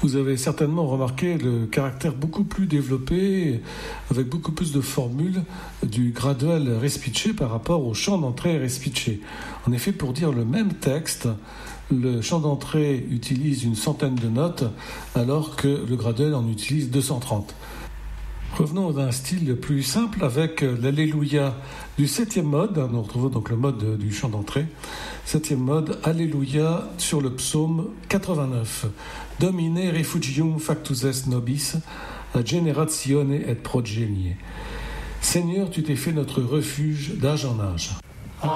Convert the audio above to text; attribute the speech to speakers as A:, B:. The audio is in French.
A: Vous avez certainement remarqué le caractère beaucoup plus développé, avec beaucoup plus de formules du gradual respice par rapport au chant d'entrée respice. En effet, pour dire le même texte, le chant d'entrée utilise une centaine de notes, alors que le gradual en utilise 230. Revenons d'un style plus simple avec l'Alléluia du 7e mode. Nous retrouvons donc le mode du chant d'entrée. 7e mode, Alléluia sur le psaume 89. Domine refugium factus est nobis, a generatione et progenie. Seigneur, tu t'es fait notre refuge d'âge en âge.